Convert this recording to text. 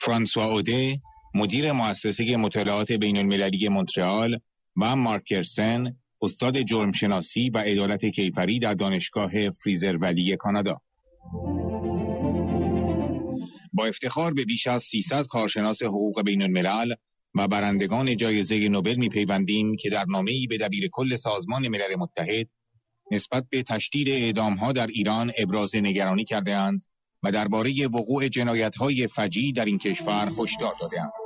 فرانسوا اوده، مدیر مؤسسه مطالعات بین المللی مونترال و مارک کرسن، استاد جرمشناسی و عدالت کیفری در دانشگاه فریزر ولی کانادا. با افتخار به بیش از 300 کارشناس حقوق بین الملل و برندگان جایزه نوبل می‌پیوندیم که در نامه‌ای به دبیر کل سازمان ملل متحد نسبت به تشدید اعدام‌ها در ایران ابراز نگرانی کرده‌اند و درباره وقوع جنایت‌های فجیع در این کشور هشدار داده‌اند.